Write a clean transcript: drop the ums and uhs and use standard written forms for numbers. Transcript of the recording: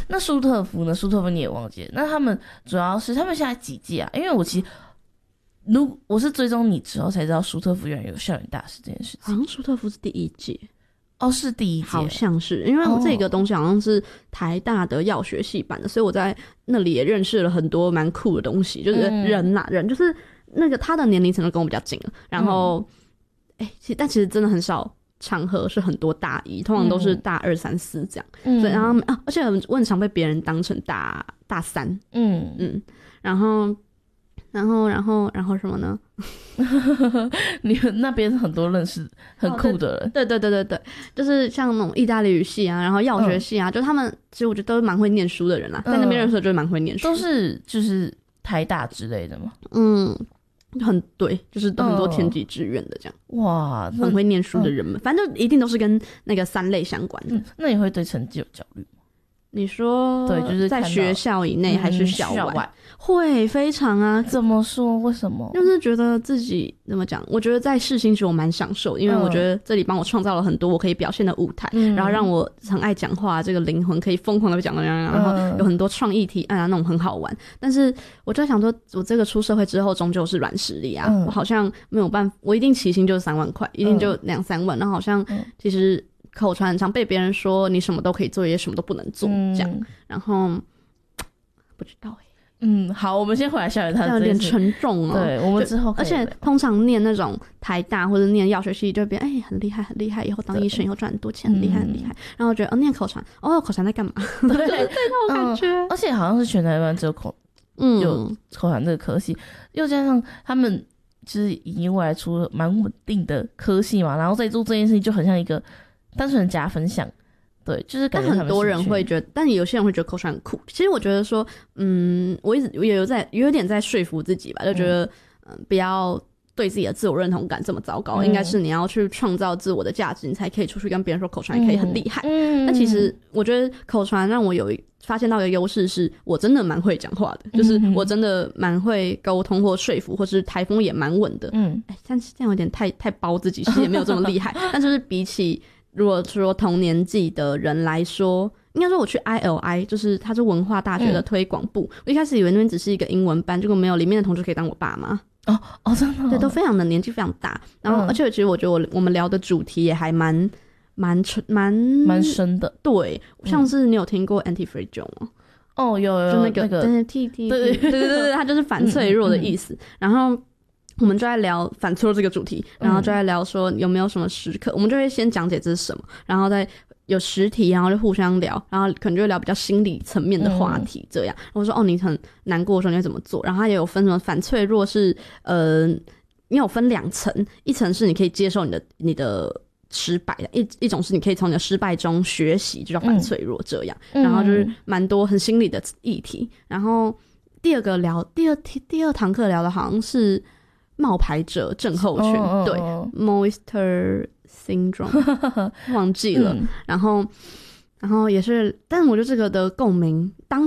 那舒特福呢？舒特福你也忘记了？那他们主要是他们现在几届啊？因为我其实我是追踪你之后才知道舒特福原来有校园大使这件事情。 好像舒特福是第1届。 哦，是第1届， 好像是，因为这个东西好像是台大的药学系办的，所以我在那里也认识了很多蛮酷的东西，就是人就是那个他的年龄层都跟我比较近了，然后但其实真的很少场合是很多大一，通常都是大2、3、4这样，所以然后而且我很常被别人当成大3，然后什么呢？ 你们那边很多认识很酷的人， 对，就是像那种意大利语系啊，然后药学系啊，就他们其实我觉得都是蛮会念书的人啦，在那边认识的就是蛮会念书， 都是就是台大之类的吗？ 对，就是很多填几志愿的这样。 哇， 很会念书的人们，反正一定都是跟那个3类相关的。 那你会对成绩有焦虑吗？ 你说对，就是在学校以内还是校外？ 会非常啊。 怎么说？为什么？ 就是觉得自己怎么讲？我觉得在世新其实我蛮享受，因为我觉得这里帮我创造了很多我可以表现的舞台，然后让我很爱讲话，这个灵魂可以疯狂的讲，然后有很多创意提案啊，那种很好玩。但是我就想说，我这个出社会之后终究是软实力啊，我好像没有办法，我一定起薪就是3万块，一定就2、3万，然后好像其实口传很常被别人说你什么都可以做，也什么都不能做这样，然后不知道好，我们先回来校园大使， 有点沉重哦。 对，我们之后可以， 而且通常念那种台大或者念药学系，就会变很厉害很厉害，以后当医生以后赚很多钱，很厉害很厉害。然后我觉得念口传，口传在干嘛？对，就是这种感觉。 而且好像是全台湾只有口传这个科系，又加上他们就是已经未来出了蛮稳定的科系嘛，然后再做这件事情就很像一个单纯的加分项。对，就是感觉很多人会觉得，但有些人会觉得口传很酷。其实我觉得说，我一直也有点在说服自己吧，就觉得，不要对自己的自我认同感这么糟糕，应该是你要去创造自我的价值，你才可以出去跟别人说口传也可以很厉害。但其实我觉得口传让我发现到一个优势，是我真的蛮会讲话的，就是我真的蛮会沟通或说服，或是台风也蛮稳的。但是这样有点太包自己，其实也没有这么厉害。但就是比起如果说同年纪的人来说，应该说我去 ILI， 就是它是文化大学的推广部，我一开始以为那边只是一个英文班，结果没有，里面的同学可以当我爸妈。 真的？ 对，都非常的年纪非常大。然后而且其实我觉得我们聊的主题也还蛮深的。 对，像是你有听过 Anti-Fragile 吗？有，就那个 TT， 对，它就是反脆弱的意思。然后我们就在聊反脆弱这个主题，然后就在聊说有没有什么时刻，我们就会先讲解这是什么，然后再有实题，然后就互相聊，然后可能就会聊比较心理层面的话题这样。我说你很难过的时候你会怎么做，然后它也有分什么反脆弱是你有分2层，一层是你可以接受你的失败的，一种是你可以从你的失败中学习，就叫反脆弱这样。然后就是蛮多很心理的议题。然后第二堂课聊的好像是冒牌者症候群，对 Moister Syndrome 忘记了。然后也是，但我觉得这个的共鸣